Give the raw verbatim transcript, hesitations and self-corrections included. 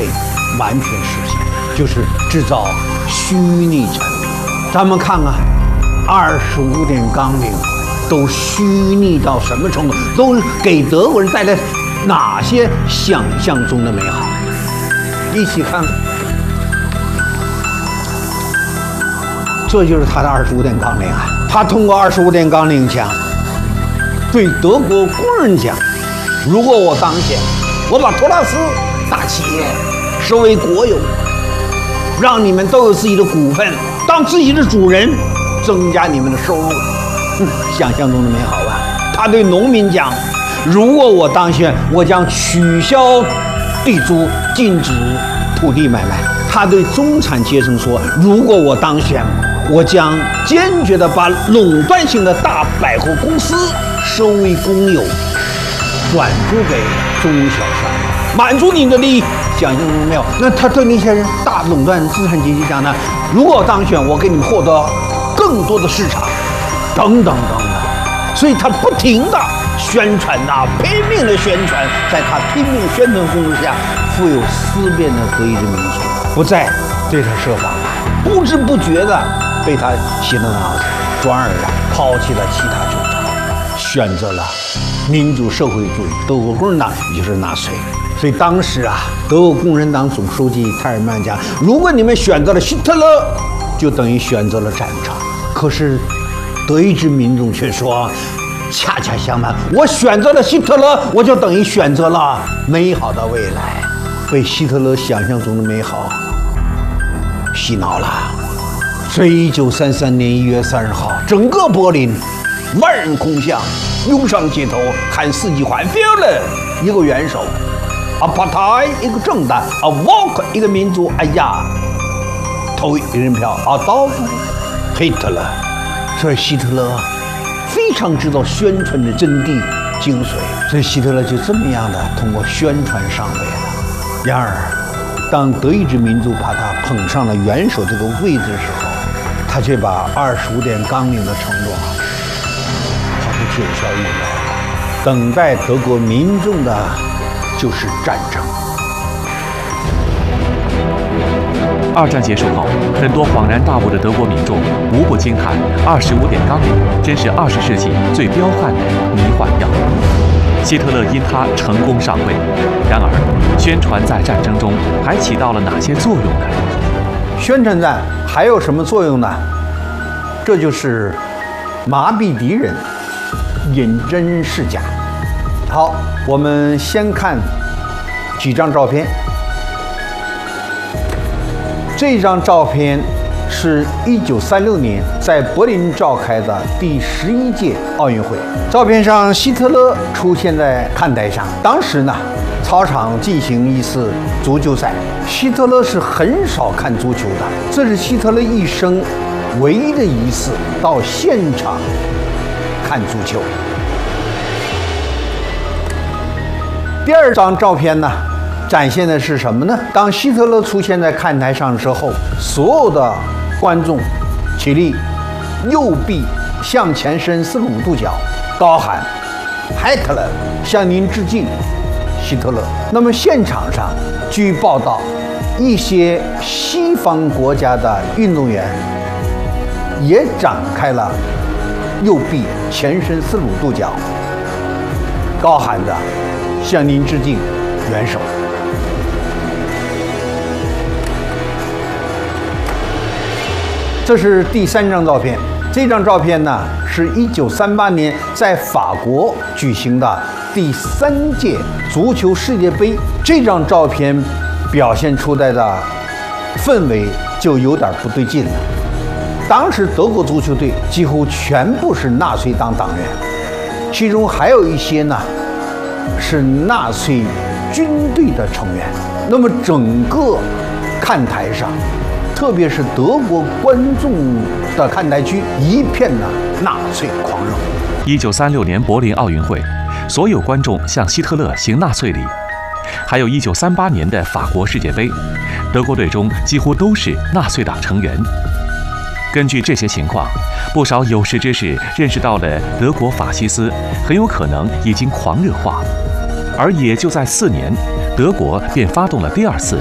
以完全实现，就是制造虚拟产品。咱们看看二十五点纲领都虚拟到什么程度，都给德国人带来哪些想象中的美好？一起看看，这就是他的二十五点纲领啊。他通过二十五点纲领讲，对德国工人讲，如果我当选，我把托拉斯大企业收为国有，让你们都有自己的股份，当自己的主人，增加你们的收入。嗯，想象中的美好吧。他对农民讲，如果我当选，我将取消地租，禁止土地买卖。他对中产阶层说，如果我当选，我将坚决地把垄断性的大百货公司收为公有，转租给中小商业，满足你的利益。想象中没有？那他对那些人大垄断资产阶级讲呢？如果我当选，我给你们获得更多的市场，等等等等。所以他不停地宣传呐、啊，拼命的宣传，在他拼命宣传攻势下，富有思辨的德意志民族不再对他设防了，不知不觉的被他洗了脑子，转而啊抛弃了其他主张，选择了民主社会主义德国共产党，也就是纳粹。所以当时啊，德国共产党总书记泰尔曼讲，如果你们选择了希特勒，就等于选择了战场。可是德意志民众却说，恰恰相反，我选择了希特勒，我就等于选择了美好的未来，被希特勒想象中的美好洗脑了。所以一九三三年一月三十号，整个柏林万人空巷，涌上街头喊四季欢 ，Führer 一个元首，Partei 一个政党，Volk 一个民族，哎呀，投一人票，Adolf Hitler。所以希特勒非常知道宣传的真谛精髓，所以希特勒就这么样的通过宣传上位了。然而，当德意志民族把他捧上了元首这个位置的时候，他却把二十五点纲领的承诺好像九霄云来了。等待德国民众的就是战争。 二战结束后，很多恍然大悟的德国民众无不惊叹：二十五点纲领真是二十世纪最彪悍的迷幻药。希特勒因他成功上位，然而宣传在战争中还起到了哪些作用呢？ 宣传战还有什么作用呢？这就是麻痹敌人，引真示假。好，我们先看几张照片。这张照片是一九三六年在柏林召开的第十一届奥运会。照片上，希特勒出现在看台上。当时呢，操场进行一次足球赛，希特勒是很少看足球的，这是希特勒一生唯一的一次到现场看足球。第二张照片呢，展现的是什么呢？当希特勒出现在看台上之后，所有的观众起立，右臂向前伸四十五度角，高喊 Hitler 向您致敬，希特勒。那么现场上，据报道，一些西方国家的运动员也展开了右臂前伸四十五度角，高喊着向您致敬，元首。这是第三张照片。这张照片呢，是一九三八年在法国举行的第三届足球世界杯。这张照片表现出来的氛围就有点不对劲了。当时德国足球队几乎全部是纳粹党党员，其中还有一些呢是纳粹军队的成员。那么整个看台上，特别是德国观众的看台区，一片的纳粹狂热。 一九三六年柏林奥运会，所有观众向希特勒行纳粹礼。还有一九三八年的法国世界杯，德国队中几乎都是纳粹党成员。根据这些情况，不少有识之士认识到了德国法西斯很有可能已经狂热化，而也就在四年，德国便发动了第二次